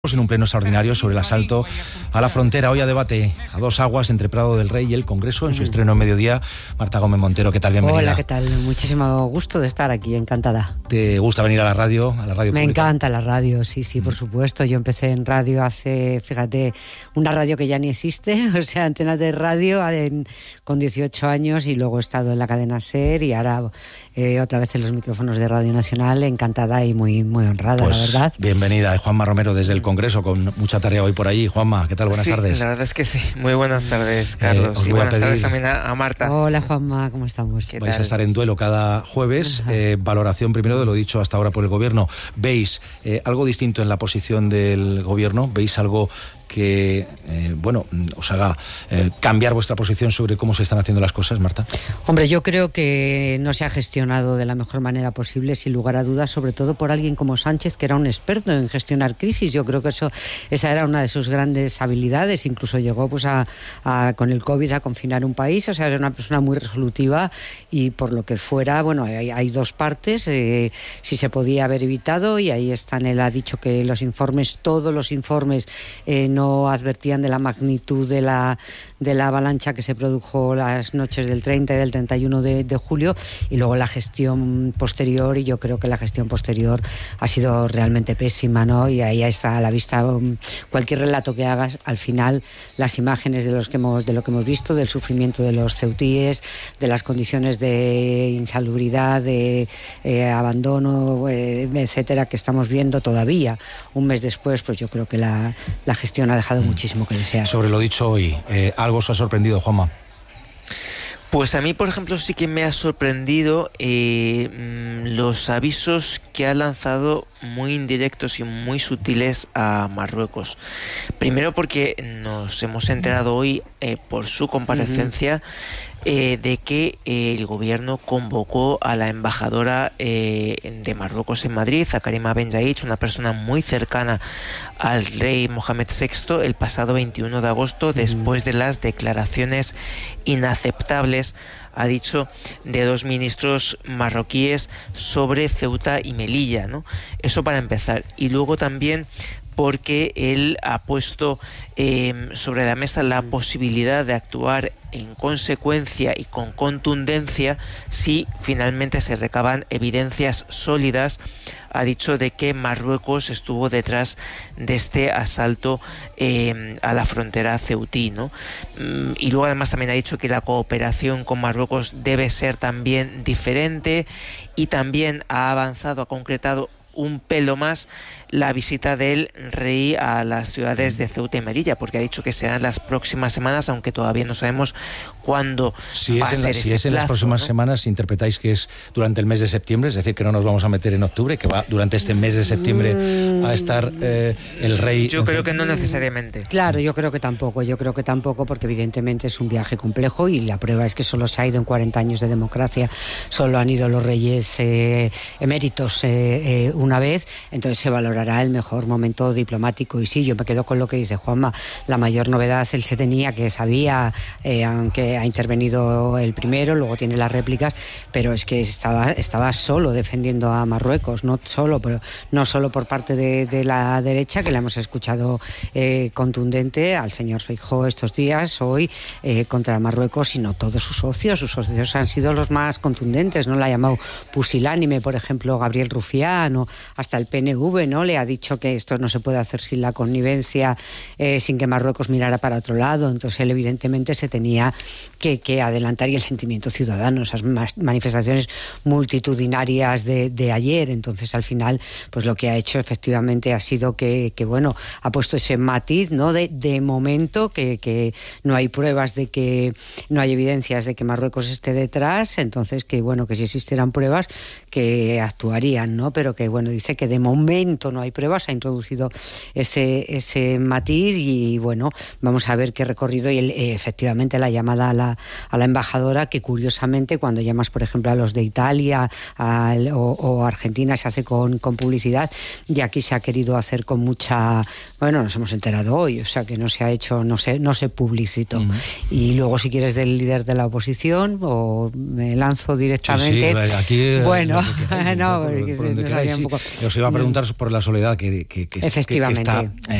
En un pleno extraordinario sobre el asalto a la frontera. Hoy a debate a dos aguas entre Prado del Rey y el Congreso en su estreno en mediodía. Marta Gómez Montero, ¿qué tal? Bienvenida. Hola, ¿qué tal? Muchísimo gusto de estar aquí, encantada. ¿Te gusta venir a la radio Me pública? encanta la radio, sí, por supuesto. Yo empecé en radio hace, fíjate, una radio que ya ni existe, o sea, Antenas de Radio con 18 años, y luego he estado en la cadena SER y ahora otra vez en los micrófonos de Radio Nacional. Encantada y muy honrada, pues, la verdad. Bienvenida, Juanma Romero desde el Congreso, con mucha tarea hoy por allí. Juanma, ¿qué tal? Buenas tardes. La verdad es que sí. Muy buenas tardes, Carlos. Y buenas tardes también a Marta. Hola, Juanma, ¿cómo estamos? Vais a estar en duelo cada jueves. Valoración primero de lo dicho hasta ahora por el Gobierno. ¿Veis algo distinto en la posición del Gobierno? ¿Veis algo que os haga cambiar vuestra posición sobre cómo se están haciendo las cosas, Marta? Hombre, yo creo que no se ha gestionado de la mejor manera posible, sin lugar a dudas, sobre todo por alguien como Sánchez, que era un experto en gestionar crisis. Yo creo que esa era una de sus grandes habilidades. Incluso llegó con el COVID a confinar un país. O sea, era una persona muy resolutiva, y por lo que fuera, hay dos partes. Si se podía haber evitado, y ahí están. Él ha dicho que todos los informes no advertían de la magnitud de la avalancha que se produjo las noches del 30 y del 31 de julio, y luego la gestión posterior. Y yo creo que la gestión posterior ha sido realmente pésima, ¿no? Y ahí está a la vista cualquier relato que hagas. Al final, las imágenes de lo que hemos visto, del sufrimiento de los ceutíes, de las condiciones de insalubridad, de abandono, etcétera, que estamos viendo todavía un mes después, pues yo creo que la gestión ha dejado muchísimo que desear. Sobre lo dicho hoy, ¿algo os ha sorprendido, Juanma? Pues a mí, por ejemplo, sí que me ha sorprendido los avisos que ha lanzado, muy indirectos y muy sutiles, a Marruecos. Primero porque nos hemos enterado hoy por su comparecencia de que el gobierno convocó a la embajadora de Marruecos en Madrid, a Karima Ben Zayed, una persona muy cercana al rey Mohamed VI, el pasado 21 de agosto, después de las declaraciones inaceptables, ha dicho, de dos ministros marroquíes sobre Ceuta y Melilla, ¿no? Eso para empezar. Y luego también porque él ha puesto sobre la mesa la posibilidad de actuar en consecuencia y con contundencia si finalmente se recaban evidencias sólidas. Ha dicho de que Marruecos estuvo detrás de este asalto a la frontera ceutí, ¿no? Y luego además también ha dicho que la cooperación con Marruecos debe ser también diferente, y también ha concretado un pelo más la visita del rey a las ciudades de Ceuta y Melilla, porque ha dicho que serán las próximas semanas, aunque todavía no sabemos cuándo va a ser ese plazo. Si es en las próximas semanas, interpretáis que es durante el mes de septiembre, es decir, que no nos vamos a meter en octubre, que va durante este mes de septiembre a estar el rey. Yo creo que no necesariamente. Claro, yo creo que tampoco, porque evidentemente es un viaje complejo, y la prueba es que solo se ha ido en 40 años de democracia, solo han ido los reyes eméritos una vez. Entonces se valorará el mejor momento diplomático. Y sí, yo me quedo con lo que dice Juanma. La mayor novedad él se tenía, que sabía, aunque ha intervenido el primero, luego tiene las réplicas, pero es que estaba solo defendiendo a Marruecos, no solo por parte de la derecha, que la hemos escuchado contundente al señor Feijóo estos días, hoy, contra Marruecos, sino todos sus socios. Sus socios han sido los más contundentes, ¿no? La ha llamado pusilánime, por ejemplo, Gabriel Rufián, o hasta el PNV, ¿no? Le ha dicho que esto no se puede hacer sin la connivencia, sin que Marruecos mirara para otro lado. Entonces él evidentemente se tenía que adelantar, y el sentimiento ciudadano, esas manifestaciones multitudinarias de ayer. Entonces al final, pues lo que ha hecho efectivamente ha sido que ha puesto ese matiz, ¿no? De momento, que no hay pruebas de que, no hay evidencias de que Marruecos esté detrás. Entonces que si existieran pruebas, que actuarían, ¿no? Pero que dice que de momento no hay pruebas. Ha introducido ese matiz, y vamos a ver qué recorrido. Y efectivamente la llamada a la embajadora, que curiosamente cuando llamas, por ejemplo, a los de Italia o Argentina, se hace con publicidad, y aquí se ha querido hacer con mucha... nos hemos enterado hoy, o sea que no se ha hecho, no se publicitó. Y luego, si quieres, del líder de la oposición, o me lanzo directamente. Sí, aquí No, por donde queráis, sí. Os iba a preguntar por la soledad que efectivamente. está